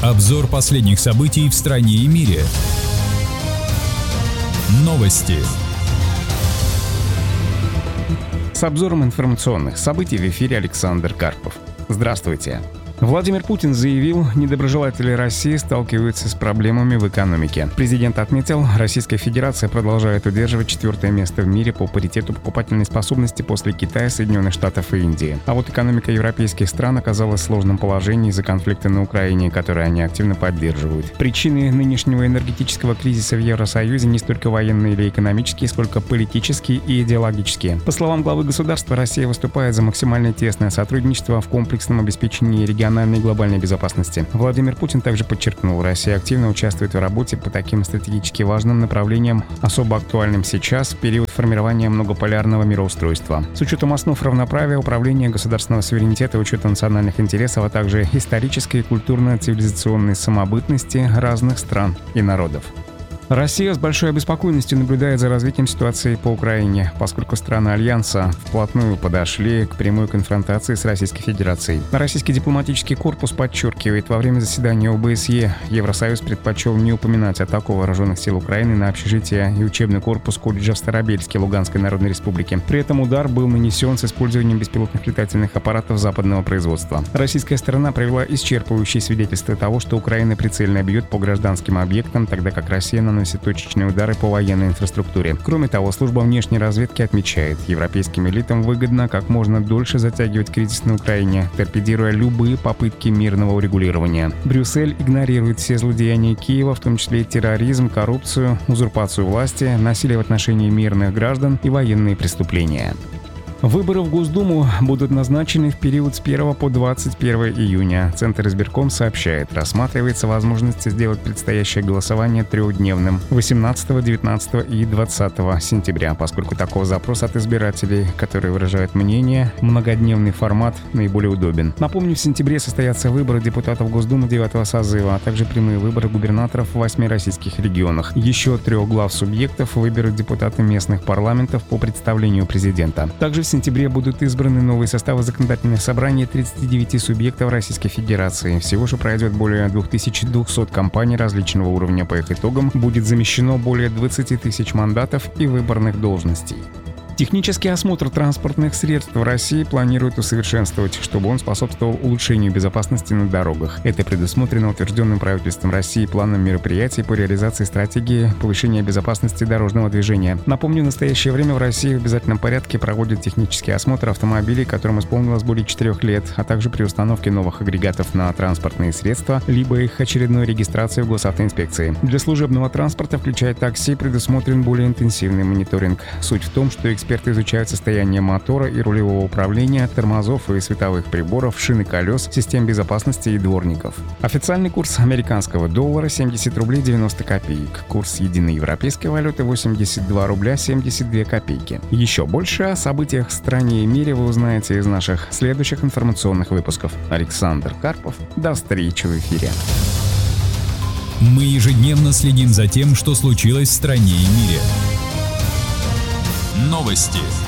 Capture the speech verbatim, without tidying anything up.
Обзор последних событий в стране и мире. Новости. С обзором информационных событий в эфире Александр Карпов. Здравствуйте. Владимир Путин заявил, недоброжелатели России сталкиваются с проблемами в экономике. Президент отметил, Российская Федерация продолжает удерживать четвертое место в мире по паритету покупательной способности после Китая, Соединенных Штатов и Индии. А вот экономика европейских стран оказалась в сложном положении из-за конфликта на Украине, который они активно поддерживают. Причины нынешнего энергетического кризиса в Евросоюзе не столько военные или экономические, сколько политические и идеологические. По словам главы государства, Россия выступает за максимально тесное сотрудничество в комплексном обеспечении региональной и глобальной безопасности. Владимир Путин также подчеркнул, Россия активно участвует в работе по таким стратегически важным направлениям, особо актуальным сейчас, в период формирования многополярного мироустройства. С учетом основ равноправия, управления государственного суверенитета, учета национальных интересов, а также исторической и культурно-цивилизационной самобытности разных стран и народов. Россия с большой обеспокоенностью наблюдает за развитием ситуации по Украине, поскольку страны Альянса вплотную подошли к прямой конфронтации с Российской Федерацией. Российский дипломатический корпус подчеркивает, во время заседания о бэ эс е Евросоюз предпочел не упоминать атаку вооруженных сил Украины на общежитие и учебный корпус колледжа в Старобельске Луганской Народной Республики. При этом удар был нанесен с использованием беспилотных летательных аппаратов западного производства. Российская сторона привела исчерпывающие свидетельства того, что Украина прицельно бьет по гражданским объектам, тогда как Россия наносит точечные удары по военной инфраструктуре. Кроме того, служба внешней разведки отмечает, европейским элитам выгодно как можно дольше затягивать кризис на Украине, торпедируя любые попытки мирного урегулирования. Брюссель игнорирует все злодеяния Киева, в том числе и терроризм, коррупцию, узурпацию власти, насилие в отношении мирных граждан и военные преступления. Выборы в Госдуму будут назначены в период с первого по двадцать первое июня. Центр избирком сообщает, рассматривается возможность сделать предстоящее голосование трехдневным – восемнадцатого, девятнадцатого и двадцатого сентября, поскольку такого запроса от избирателей, которые выражают мнение, многодневный формат наиболее удобен. Напомню, в сентябре состоятся выборы депутатов Госдумы девятого созыва, а также прямые выборы губернаторов в восьми российских регионах. Еще трех глав субъектов выберут депутаты местных парламентов по представлению президента. Также в В сентябре будут избраны новые составы законодательных собраний тридцати девяти субъектов Российской Федерации. Всего же пройдет более две тысячи двести компаний различного уровня. По их итогам будет замещено более двадцать тысяч мандатов и выборных должностей. Технический осмотр транспортных средств в России планируют усовершенствовать, чтобы он способствовал улучшению безопасности на дорогах. Это предусмотрено утвержденным правительством России планом мероприятий по реализации стратегии повышения безопасности дорожного движения. Напомню, в настоящее время в России в обязательном порядке проводят технический осмотр автомобилей, которым исполнилось более четырех лет, а также при установке новых агрегатов на транспортные средства, либо их очередной регистрации в госавтоинспекции. Для служебного транспорта, включая такси, предусмотрен более интенсивный мониторинг. Суть в том, что эксперты изучают состояние мотора и рулевого управления, тормозов и световых приборов, шин и колес, систем безопасности и дворников. Официальный курс американского доллара – семьдесят рублей девяносто копеек. Курс единой европейской валюты – восемьдесят два рубля семьдесят две копейки. Еще больше о событиях в стране и мире вы узнаете из наших следующих информационных выпусков. Александр Карпов. До встречи в эфире. Мы ежедневно следим за тем, что случилось в стране и мире. Новости.